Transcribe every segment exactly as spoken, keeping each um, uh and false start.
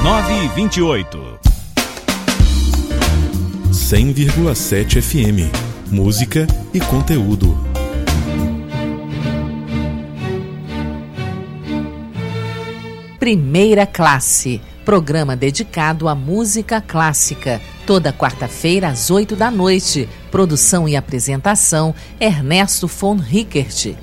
nove e vinte e oito. cem vírgula sete F M. Música e conteúdo. Primeira Classe, programa dedicado à música clássica. Toda quarta-feira às oito da noite. Produção e apresentação, Ernesto von Rickert.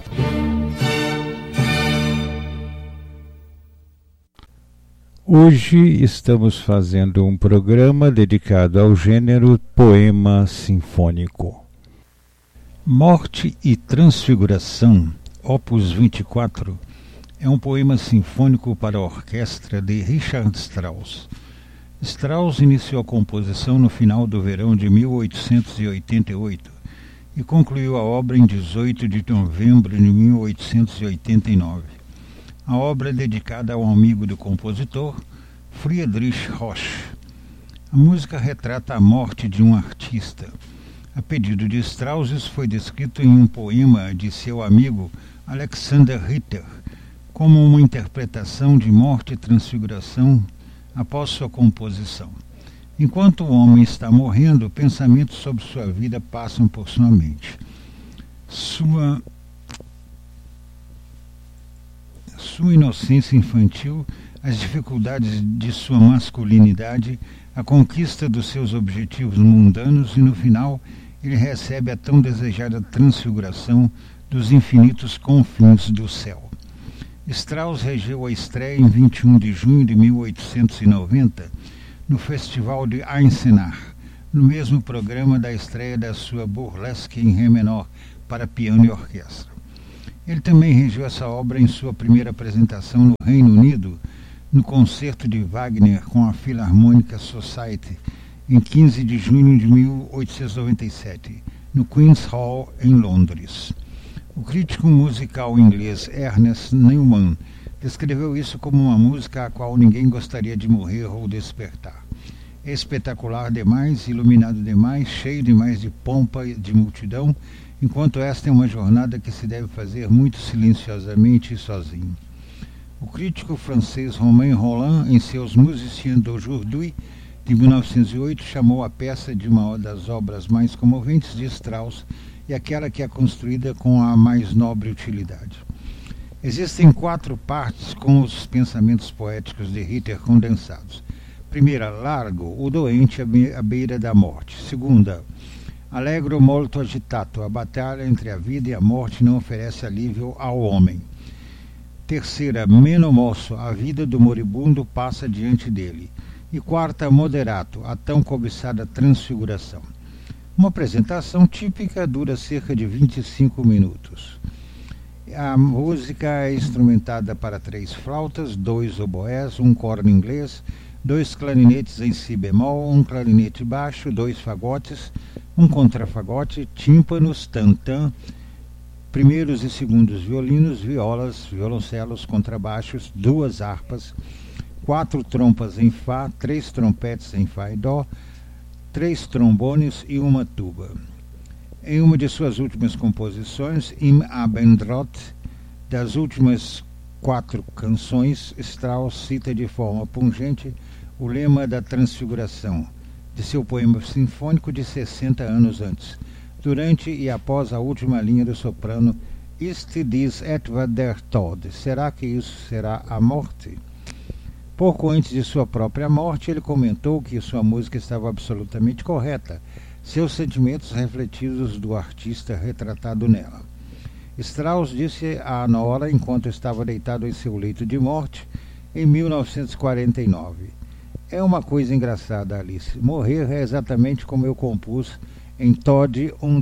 Hoje estamos fazendo um programa dedicado ao gênero poema sinfônico. Morte e Transfiguração, opus vinte e quatro, é um poema sinfônico para orquestra de Richard Strauss. Strauss iniciou a composição no final do verão de mil oitocentos e oitenta e oito e concluiu a obra em dezoito de novembro de mil oitocentos e oitenta e nove. A obra é dedicada ao amigo do compositor, Friedrich Rosch. A música retrata a morte de um artista. A pedido de Strauss, isso foi descrito em um poema de seu amigo Alexander Ritter, como uma interpretação de morte e transfiguração após sua composição. Enquanto o homem está morrendo, pensamentos sobre sua vida passam por sua mente. Sua Sua inocência infantil, as dificuldades de sua masculinidade, a conquista dos seus objetivos mundanos e, no final, ele recebe a tão desejada transfiguração dos infinitos confins do céu. Strauss regeu a estreia em vinte e um de junho de mil oitocentos e noventa no Festival de Eisenach, no mesmo programa da estreia da sua Burlesque em Ré menor para piano e orquestra. Ele também regeu essa obra em sua primeira apresentação no Reino Unido, no concerto de Wagner com a Philharmonic Society, em quinze de junho de mil oitocentos e noventa e sete, no Queen's Hall, em Londres. O crítico musical inglês Ernest Newman descreveu isso como uma música a qual ninguém gostaria de morrer ou despertar. É espetacular demais, iluminado demais, cheio demais de pompa e de multidão, enquanto esta é uma jornada que se deve fazer muito silenciosamente e sozinho. O crítico francês Romain Rolland, em seus Musiciens d'aujourd'hui, de mil novecentos e oito, chamou a peça de uma das obras mais comoventes de Strauss e aquela que é construída com a mais nobre utilidade. Existem quatro partes com os pensamentos poéticos de Ritter condensados. Primeira, Largo, o doente à beira da morte. Segunda, Allegro molto agitato, a batalha entre a vida e a morte não oferece alívio ao homem. Terceira, Meno mosso, a vida do moribundo passa diante dele. E quarta, Moderato, a tão cobiçada transfiguração. Uma apresentação típica dura cerca de vinte e cinco minutos. A música é instrumentada para três flautas, dois oboés, um corno inglês, dois clarinetes em si bemol, um clarinete baixo, dois fagotes, um contrafagote, tímpanos, tantã, primeiros e segundos violinos, violas, violoncelos, contrabaixos, duas harpas, quatro trompas em Fá, três trompetes em Fá e Dó, três trombones e uma tuba. Em uma de suas últimas composições, Im Abendrot, das últimas quatro canções, Strauss cita de forma pungente o lema da transfiguração, de seu poema sinfônico de sessenta anos antes, durante e após a última linha do soprano Ist dies etwa der Tod? Será que isso será a morte? Pouco antes de sua própria morte, ele comentou que sua música estava absolutamente correta, seus sentimentos refletidos do artista retratado nela. Strauss disse a Nora enquanto estava deitado em seu leito de morte em mil novecentos e quarenta e nove. É uma coisa engraçada, Alice. Morrer é exatamente como eu compus em Tod und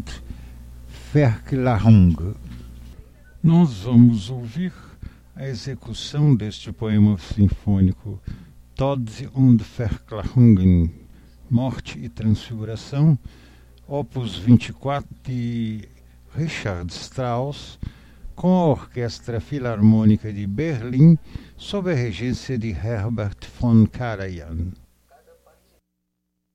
Verklärung. Nós vamos ouvir a execução deste poema sinfônico Tod und Verklärung, Morte e Transfiguração, opus vinte e quatro de Richard Strauss, com a Orquestra Filarmônica de Berlim, sob a regência de Herbert von Karajan.